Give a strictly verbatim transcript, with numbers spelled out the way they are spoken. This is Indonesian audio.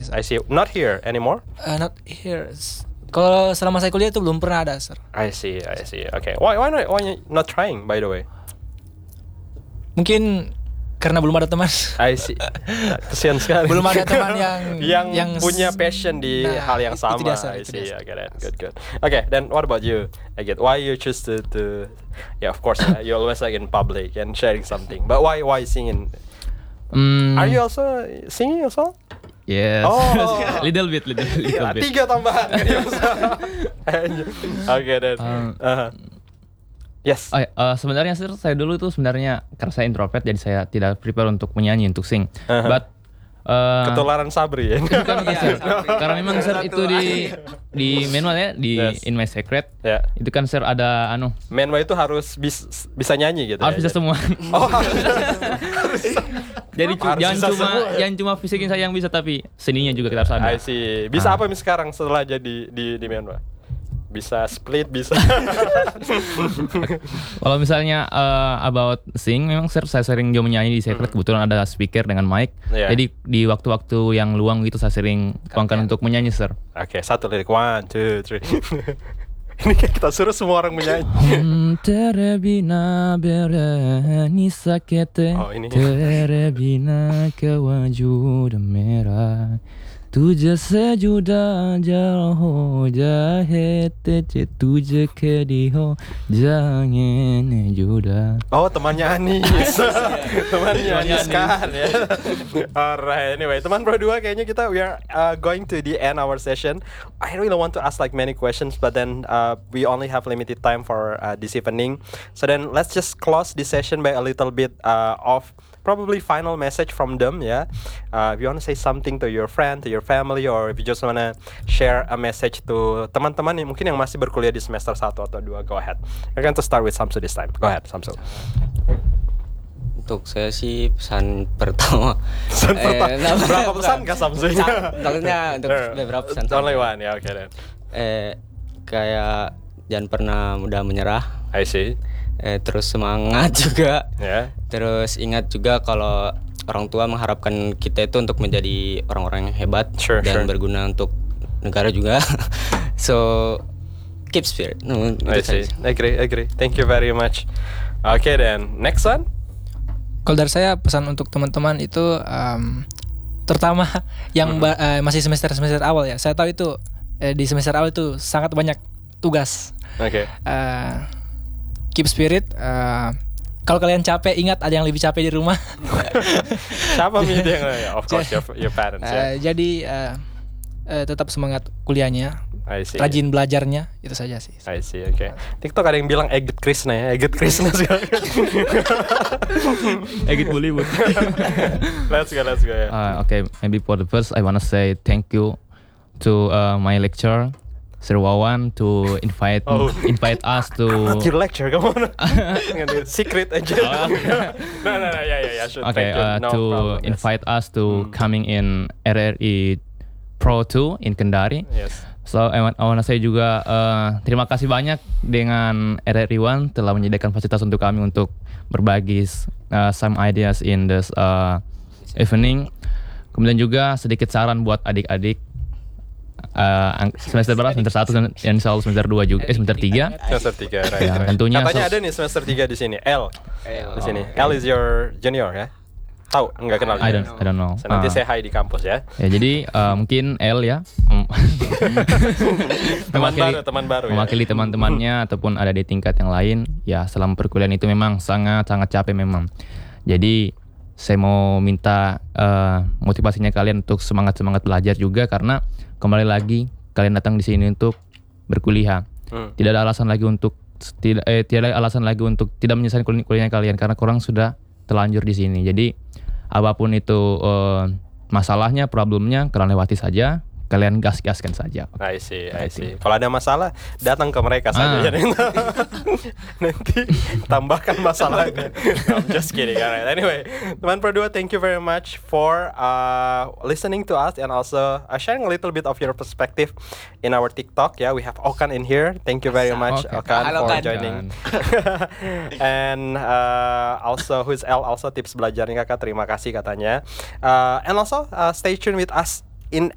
sir. I see. Not here anymore? Uh, not here. Kalau selama saya kuliah itu belum pernah ada, sir. I see, I see. Okay. Why why not why not trying, by the way? Mungkin karena belum ada teman. I see. Kesian sekali. Belum ada teman yang yang, yang punya passion di nah, hal yang sama. Itu dia, sir, I itu see. dia, sir. Okay, then good, good. Okay, then what about you? I get why you choose to, to yeah, of course, uh, you always like in public and sharing something. But why why singing? Mm, Are you also singing also? Yes. Oh. little bit, little, little Gila, bit. tiga tambahan. Okay, then. Um, Uh-huh. Yes. Oh, ya, uh, sebenarnya sir, saya dulu tuh sebenarnya karena saya introvert jadi saya tidak prepare untuk menyanyi, untuk sing. Uh-huh. But uh, Ketularan Sabri ya. bukan, bukan, sir. Karena memang sir itu di di manual ya, di Yes. In My Secret. Ya. Itu kan sir ada anu, Menwa itu harus bis, bisa nyanyi gitu. harus ya, bisa semua. Oh, harus. Jadi cu- Harus jangan bisa cuma semua, ya? jangan cuma fisiknya saya yang bisa, tapi seninya juga kita harus ada. I see. Bisa Ah. apa nih sekarang setelah jadi di di Menwa? Bisa split, bisa. Kalau misalnya uh, about sing, memang sir, saya sering juga menyanyi di Secret. Kebetulan ada speaker dengan mic. Yeah. Jadi di waktu-waktu yang luang gitu saya sering tuangkan untuk menyanyi sir. Oke, satu lirik. One, two, three. Ini kayak kita suruh semua orang menyanyi. Hum tere bina berani sakete, Oh, ini. tere bina ke wajud merah. Tujhe se juda jaho jahete je tujhe ke diho jangan juda. Oh, temannya Anis. temannya Anis kan ya. Alright, anyway, teman berdua kayaknya kita we are uh, going to the end our session. I really want to ask like many questions, but then uh, we only have limited time for uh, this evening. So then let's just close this session by a little bit uh, of probably final message from them, ya. Uh, if you want to say something to your friend, to your family, or if you just wanna share a message to teman-teman yang mungkin yang masih berkuliah di semester satu atau dua, go ahead. We're going to start with Samsu this time. Go ahead, Samsu. Untuk saya sih pesan pertama. Pesan eh, pertama. nah, Berapa pesan kah Samsu? Takutnya untuk beberapa pesan. Only one, ya, oke deh. Eh kayak jangan pernah mudah menyerah. I see. Eh terus semangat juga. Ya. Terus ingat juga kalau orang tua mengharapkan kita itu untuk menjadi orang-orang yang hebat Sure, dan sure. berguna untuk negara juga. So keep spirit. No, I itu see. saja. Agree, agree. Thank you very much. Okay then, next one. Kalau dari saya pesan untuk teman-teman itu um, terutama yang ba- uh, masih semester-semester awal ya. Saya tahu itu eh, di semester awal itu sangat banyak tugas. Oke. Uh, keep spirit. Uh, kalau kalian capek, ingat ada yang lebih capek di rumah. Siapa nih yang ya? Of course your your parents ya. Uh, jadi uh, uh, tetap semangat kuliahnya, I see. rajin belajarnya, itu saja sih. I see, oke. Okay. TikTok ada yang bilang Egit Krishna ya, Egit Krishna sekarang. Egit Bollywood. Let's go, let's go ya. Uh, okay, maybe for the first, I wanna say thank you to uh, my lecturer, Sir Wawan, to invite Oh. invite us to. Not your lecture, come on. Secret aja. no, no, no, yeah, yeah, yeah, sure. Okay, Thank you. uh, No to problem, yes. invite us to Hmm. coming in R R I Pro two in Kendari. Yes. So I want, I wanna say juga uh, terima kasih banyak dengan R R I One telah menyediakan fasilitas untuk kami untuk berbagi uh, some ideas in this uh, evening. Kemudian juga sedikit saran buat adik-adik uh, ang- semester berapa? Semester satu dan insya Allah semester dua juga, eh semester tiga. Semester tiga, right, Ya, right. tentunya Katanya sos- ada nih semester tiga di sini. L. L. Di sini. Oh, L is your junior ya? Tahu? Enggak kenal. I dia? don't I don't know. So, nanti Uh, say hi di kampus ya. ya jadi uh, mungkin L ya. Teman Mewakili- baru, teman baru ya. mewakili teman-temannya ataupun ada di tingkat yang lain, ya selama perkuliahan itu memang sangat sangat capek memang. Jadi saya mau minta uh, motivasinya kalian untuk semangat semangat belajar juga, karena kembali lagi kalian datang di sini untuk berkuliah. Hmm. Tidak ada alasan lagi untuk tidak eh, tidak ada alasan lagi untuk tidak menyelesaikan kuliah kuliahnya kalian, karena kurang sudah terlanjur di sini. Jadi apapun itu uh, masalahnya, problemnya, kalian lewati saja. Kalian gas-gaskan saja. I see, I see. Kalau ada masalah, datang ke mereka saja. Ah. Ya. Nanti tambahkan masalahnya. No, I'm just kidding. Alright. Anyway, teman berdua, thank you very much for uh, listening to us and also uh, sharing a little bit of your perspective in our TikTok. Yeah, we have Okan in here. Thank you very much, Okan. Okan, Halo, for Okan. joining. And uh, also, who's L? Also tips belajarnya kakak. Terima kasih katanya. Uh, and also, uh, stay tuned with us in